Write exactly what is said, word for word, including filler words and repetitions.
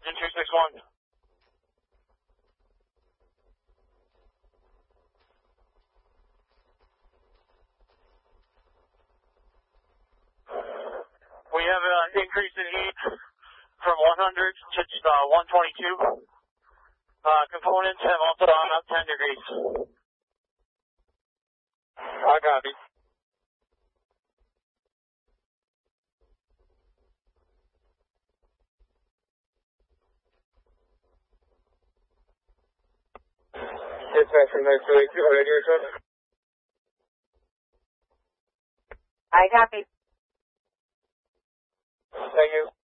Engine two six one. We have an increase in heat from one hundred to uh, one twenty-two. Uh, components have also gone up ten degrees. I copy. Dispatch from nine two eight two, radio return. I copy. Thank you.